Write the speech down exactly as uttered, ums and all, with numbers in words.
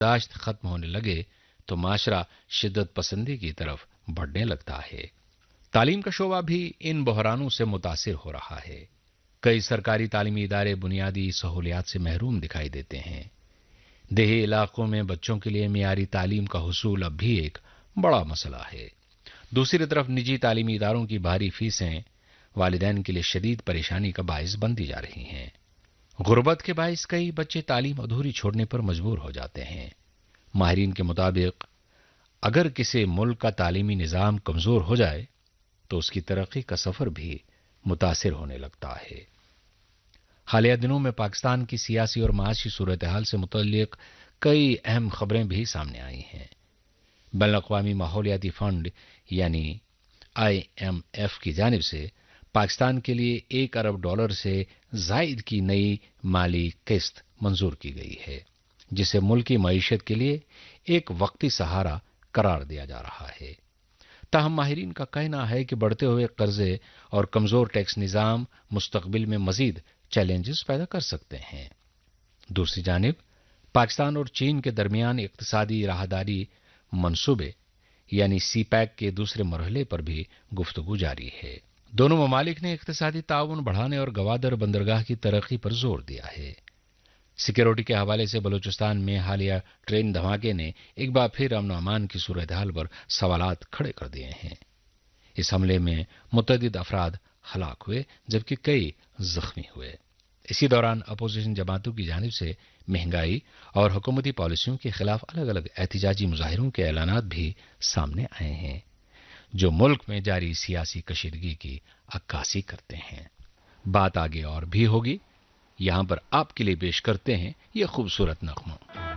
बर्दाश्त खत्म होने लगे तो माशरा शिद्दत पसंदी की तरफ बढ़ने लगता है। तालीम का शोबा भी इन बहरानों से मुतासिर हो रहा है। कई सरकारी तालीमी इदारे बुनियादी सहूलियात से महरूम दिखाई देते हैं। देही इलाकों में बच्चों के लिए मियारी तालीम का हुसूल अब भी एक बड़ा मसला है। दूसरी तरफ निजी तालीमी इदारों की भारी फीसें वालिदैन के लिए शदीद परेशानी का बायस बनती जा रही हैं। गुर्बत के बायस कई बच्चे तालीम अधूरी छोड़ने पर मजबूर हो जाते हैं। माहिरीन के मुताबिक अगर किसी मुल्क का तालीमी निज़ाम कमजोर हो जाए तो उसकी तरक्की का सफर भी मुतासिर होने लगता है। हालिया दिनों में पाकिस्तान की सियासी और माशी सूरत हाल से मुतल्लिक कई अहम खबरें भी सामने आई हैं। बैनुल अक़वामी माहौलियाती फंड यानी आई एम एफ की जानिब से पाकिस्तान के लिए एक अरब डॉलर से जायद की नई माली किस्त मंजूर की गई है, जिसे मुल्की मईशत के लिए एक वक्ती सहारा करार दिया जा रहा है। ताहम माहिरीन का कहना है कि बढ़ते हुए कर्जे और कमजोर टैक्स निज़ाम मुस्तकबिल में मजीद चैलेंजेस पैदा कर सकते हैं। दूसरी जानिब पाकिस्तान और चीन के दरमियान इक्तिसादी राहदारी मंसूबे यानी सी पैक के दूसरे मरहले पर भी गुफ्तगू जारी है। दोनों ममालिक ने इक्तिसादी ताउन बढ़ाने और गवादर बंदरगाह की तरक्की पर जोर दिया है। सिक्योरिटी के हवाले से बलूचिस्तान में हालिया ट्रेन धमाके ने एक बार फिर अमन अमान की सूरत हाल पर सवालात खड़े कर दिए हैं। इस हमले में मुतअद्दिद अफराद हलाक हुए जबकि कई जख्मी हुए। इसी दौरान अपोजिशन जमातों की जानिब से महंगाई और हुकूमती पॉलिसियों के खिलाफ अलग अलग एहतिजाजी मुजाहिरों के ऐलानात भी सामने आए हैं, जो मुल्क में जारी सियासी कशीदगी की अक्कासी करते हैं। बात आगे और भी होगी, यहां पर आपके लिए पेश करते हैं यह खूबसूरत नगमा।